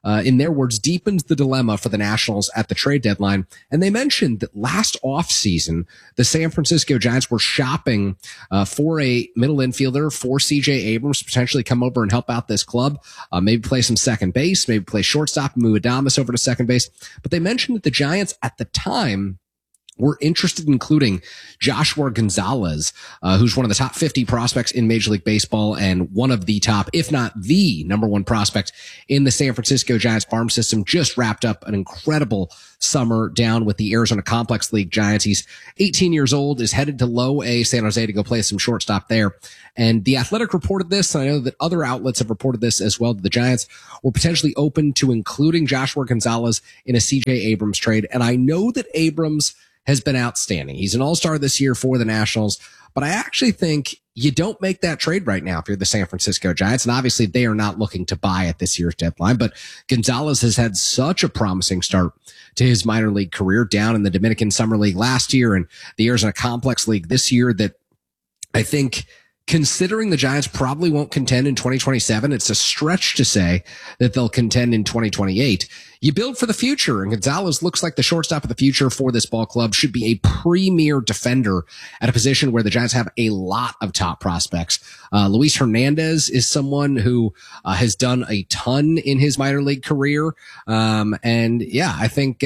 in their words, deepens the dilemma for the Nationals at the trade deadline. And they mentioned that last offseason, the San Francisco Giants were shopping for a middle infielder for C.J. Abrams to potentially come over and help out this club, maybe play some second base, maybe play shortstop, move Adames over to second base. But they mentioned that the Giants at the time were interested in including Joshua Gonzalez, who's one of the top 50 prospects in Major League Baseball and one of the top, if not the number one prospect in the San Francisco Giants farm system. Just wrapped up an incredible summer down with the Arizona Complex League Giants. He's 18 years old, is headed to Low A San Jose to go play some shortstop there. And The Athletic reported this, and I know that other outlets have reported this as well, that the Giants were potentially open to including Joshua Gonzalez in a C.J. Abrams trade. And I know that Abrams has been outstanding. He's an all-star this year for the Nationals, but I actually think you don't make that trade right now if you're the San Francisco Giants. And obviously they are not looking to buy at this year's deadline, but Gonzalez has had such a promising start to his minor league career down in the Dominican Summer League last year and the Arizona Complex League this year that I think, considering the Giants probably won't contend in 2027, it's a stretch to say that they'll contend in 2028. You build for the future, and Gonzalez looks like the shortstop of the future for this ball club, should be a premier defender at a position where the Giants have a lot of top prospects. Luis Hernandez is someone who has done a ton in his minor league career. I think,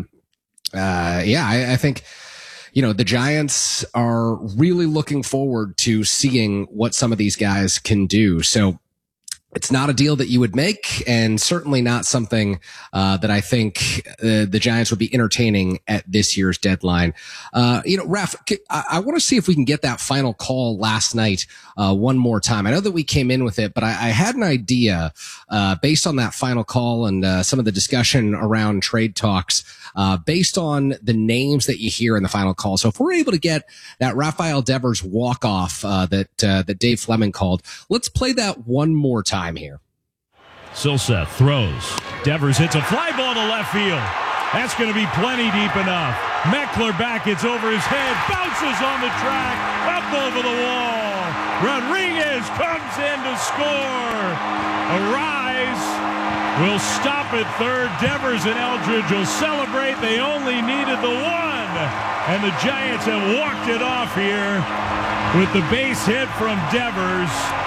I think, the Giants are really looking forward to seeing what some of these guys can do. So it's not a deal that you would make, and certainly not something that I think the Giants would be entertaining at this year's deadline. Raf, I want to see if we can get that final call last night one more time. I know that we came in with it, but I had an idea based on that final call and some of the discussion around trade talks, based on the names that you hear in the final call. So if we're able to get that Rafael Devers walk-off that Dave Fleming called, let's play that one more time here. Silseth throws. Devers hits a fly ball to left field. That's going to be plenty deep enough. Meckler back, it's over his head, bounces on the track, up over the wall. Rodriguez comes in to score. Arise will stop at third. Devers and Eldridge will celebrate. They only needed the one, and the Giants have walked it off here with the base hit from Devers.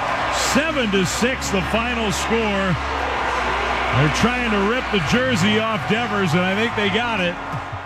7-6 the final score. They're trying to rip the jersey off Devers, and I think they got it.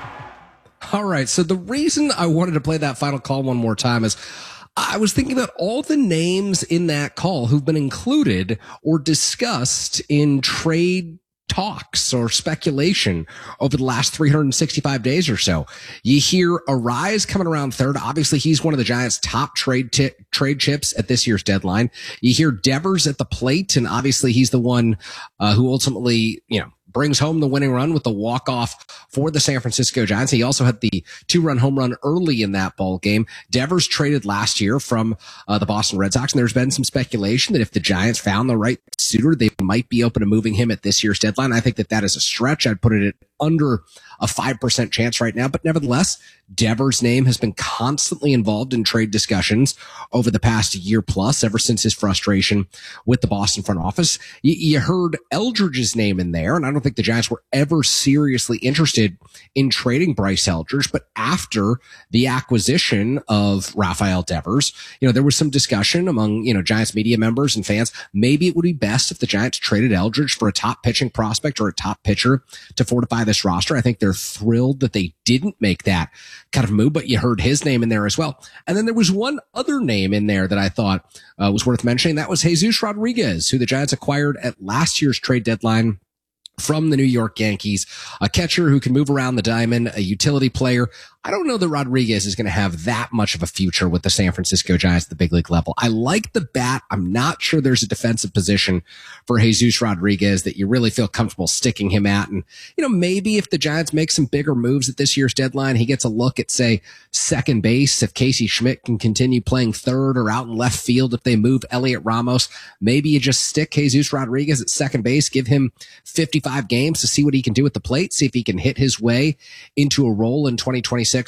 All right, so the reason I wanted to play that final call one more time is I was thinking about all the names in that call who've been included or discussed in trade talks or speculation over the last 365 days or so. You hear Arise coming around third. Obviously, he's one of the Giants' top trade chips at this year's deadline. You hear Devers at the plate, and obviously he's the one who ultimately, brings home the winning run with the walk-off for the San Francisco Giants. He also had the 2-run home run early in that ball game. Devers traded last year from the Boston Red Sox, and there's been some speculation that if the Giants found the right suitor, they might be open to moving him at this year's deadline. I think that is a stretch. I'd put it at under a 5% chance right now, but nevertheless, Devers' name has been constantly involved in trade discussions over the past year plus, ever since his frustration with the Boston front office. You heard Eldridge's name in there, and I don't think the Giants were ever seriously interested in trading Bryce Eldridge, but after the acquisition of Rafael Devers, there was some discussion among, Giants media members and fans. Maybe it would be best if the Giants traded Eldridge for a top pitching prospect or a top pitcher to fortify this roster. I think they're thrilled that they didn't make that kind of move, but you heard his name in there as well. And then there was one other name in there that I thought was worth mentioning. That was Jesus Rodriguez, who the Giants acquired at last year's trade deadline from the New York Yankees, a catcher who can move around the diamond, a utility player. I don't know that Rodriguez is going to have that much of a future with the San Francisco Giants at the big league level. I like the bat. I'm not sure there's a defensive position for Jesus Rodriguez that you really feel comfortable sticking him at. And, maybe if the Giants make some bigger moves at this year's deadline, he gets a look at, say, second base. If Casey Schmidt can continue playing third or out in left field, if they move Elliot Ramos, maybe you just stick Jesus Rodriguez at second base, give him 55 games to see what he can do at the plate, see if he can hit his way into a role in 2026.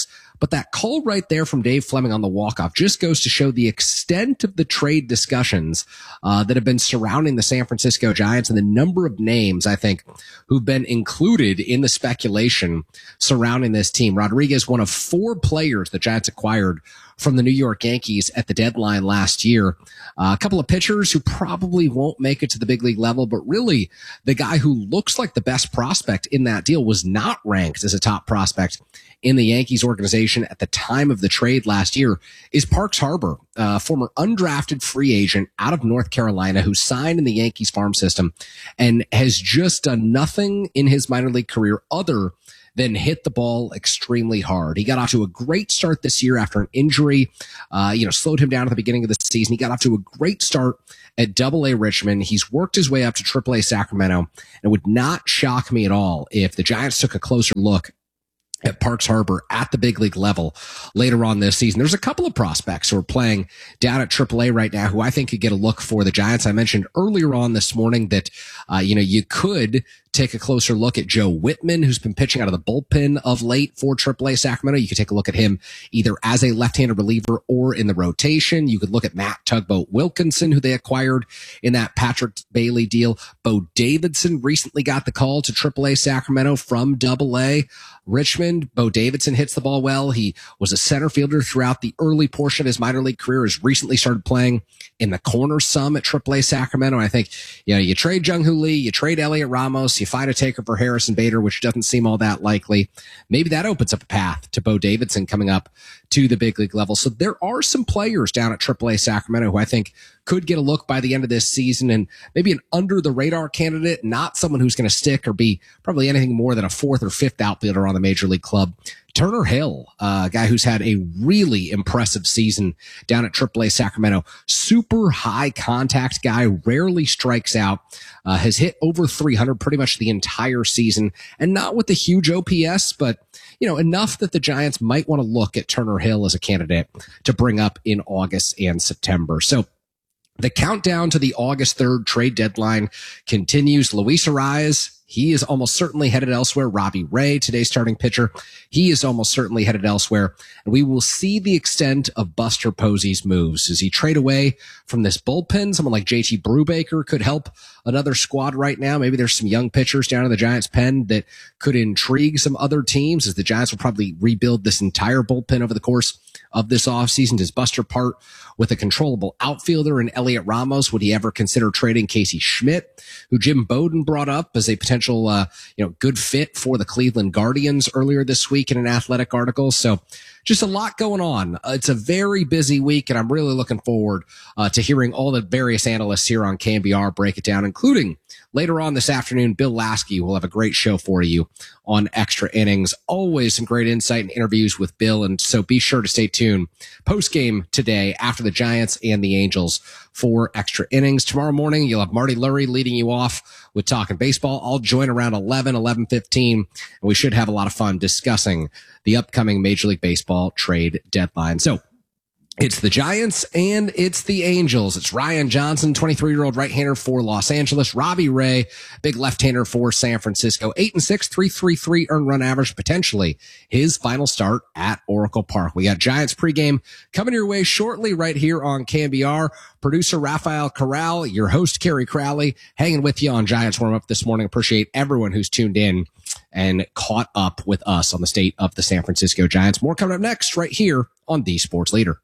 But that call right there from Dave Fleming on the walk-off just goes to show the extent of the trade discussions that have been surrounding the San Francisco Giants and the number of names, I think, who've been included in the speculation surrounding this team. Rodriguez, one of 4 players the Giants acquired from the New York Yankees at the deadline last year. A couple of pitchers who probably won't make it to the big league level, but really the guy who looks like the best prospect in that deal was not ranked as a top prospect in the Yankees organization at the time of the trade last year is Parks Harbor, a former undrafted free agent out of North Carolina who signed in the Yankees farm system and has just done nothing in his minor league career other than hit the ball extremely hard. He got off to a great start this year after an injury, slowed him down at the beginning of the season. He got off to a great start at Double-A Richmond. He's worked his way up to Triple-A Sacramento, and it would not shock me at all if the Giants took a closer look at Parks Harbor at the big league level later on this season. There's a couple of prospects who are playing down at AAA right now who I think could get a look for the Giants. I mentioned earlier on this morning that, you could take a closer look at Joe Whitman, who's been pitching out of the bullpen of late for AAA Sacramento. You could take a look at him either as a left-handed reliever or in the rotation. You could look at Matt Tugboat Wilkinson, who they acquired in that Patrick Bailey deal. Bo Davidson recently got the call to AAA Sacramento from Double-A Richmond. Bo Davidson hits the ball well. He was a center fielder throughout the early portion of his minor league career, has recently started playing in the corner some at AAA Sacramento. I think, you trade Jung-Hoo Lee, you trade Elliot Ramos, you find a taker for Harrison Bader, which doesn't seem all that likely. Maybe that opens up a path to Bo Davidson coming up to the big league level. So there are some players down at AAA Sacramento who I think could get a look by the end of this season, and maybe an under the radar candidate, not someone who's going to stick or be probably anything more than a 4th or 5th outfielder on the major league club. Turner Hill, a guy who's had a really impressive season down at AAA Sacramento. Super high contact guy, rarely strikes out, has hit over 300 pretty much the entire season, and not with a huge OPS, but enough that the Giants might want to look at Turner Hill as a candidate to bring up in August and September. So the countdown to the August 3rd trade deadline continues. Luis Arraez, he is almost certainly headed elsewhere. Robbie Ray, today's starting pitcher, he is almost certainly headed elsewhere. And we will see the extent of Buster Posey's moves. Does he trade away from this bullpen? Someone like JT Brubaker could help another squad right now. Maybe there's some young pitchers down in the Giants' pen that could intrigue some other teams, as the Giants will probably rebuild this entire bullpen over the course of this offseason. Does Buster part with a controllable outfielder in Elliot Ramos? Would he ever consider trading Casey Schmidt, who Jim Bowden brought up as a potential, good fit for the Cleveland Guardians earlier this week in an Athletic article? So just a lot going on. It's a very busy week, and I'm really looking forward to hearing all the various analysts here on KNBR break it down, including later on this afternoon. Bill Lasky will have a great show for you on Extra Innings. Always some great insight and interviews with Bill, and so be sure to stay tuned post-game today after the Giants and the Angels for Extra Innings. Tomorrow morning, you'll have Marty Lurie leading you off with Talking Baseball. I'll join around 11:15, and we should have a lot of fun discussing the upcoming Major League Baseball trade deadline. So it's the Giants and it's the Angels. It's Ryan Johnson, 23-year-old right-hander for Los Angeles. Robbie Ray, big left-hander for San Francisco. 8-6, 3.33 earned run average, potentially his final start at Oracle Park. We got Giants pregame coming your way shortly right here on KNBR. Producer Rafael Corral, your host Kerry Crowley, hanging with you on Giants warm-up this morning. Appreciate everyone who's tuned in and caught up with us on the state of the San Francisco Giants. More coming up next right here on The Sports Leader.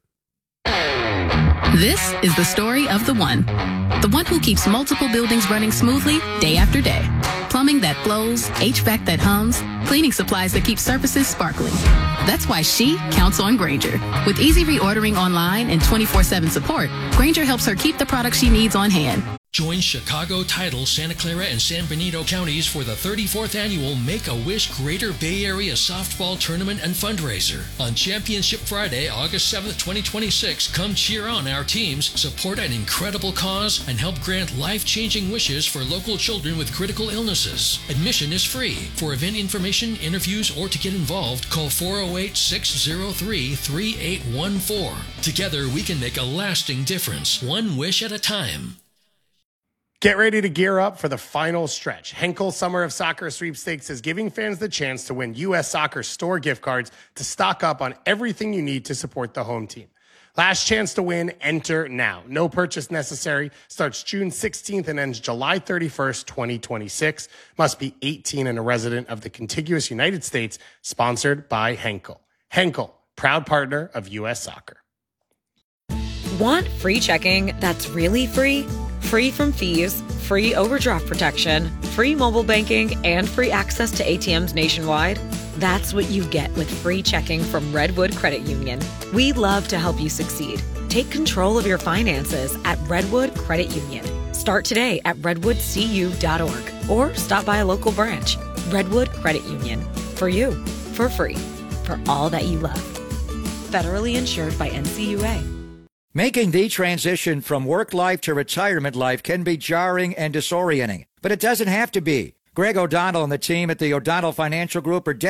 This is the story of the one who keeps multiple buildings running smoothly day after day. Plumbing that flows, HVAC that hums, cleaning supplies that keep surfaces sparkling. That's why she counts on Grainger. With easy reordering online and 24/7 support, Grainger helps her keep the products she needs on hand. Join Chicago Title, Santa Clara, and San Benito counties for the 34th annual Make-A-Wish Greater Bay Area Softball Tournament and Fundraiser. On Championship Friday, August 7th, 2026, come cheer on our teams, support an incredible cause, and help grant life-changing wishes for local children with critical illnesses. Admission is free. For event information, interviews, or to get involved, call 408-603-3814. Together, we can make a lasting difference, one wish at a time. Get ready to gear up for the final stretch. Henkel Summer of Soccer Sweepstakes is giving fans the chance to win U.S. Soccer store gift cards to stock up on everything you need to support the home team. Last chance to win, enter now. No purchase necessary. Starts June 16th and ends July 31st, 2026. Must be 18 and a resident of the contiguous United States. Sponsored by Henkel. Henkel, proud partner of U.S. Soccer. Want free checking that's really free? Free from fees, free overdraft protection, free mobile banking, and free access to ATMs nationwide? That's what you get with free checking from Redwood Credit Union. We love to help you succeed. Take control of your finances at Redwood Credit Union. Start today at redwoodcu.org or stop by a local branch. Redwood Credit Union. For you, for free, for all that you love. Federally insured by NCUA. Making the transition from work life to retirement life can be jarring and disorienting, but it doesn't have to be. Greg O'Donnell and the team at the O'Donnell Financial Group are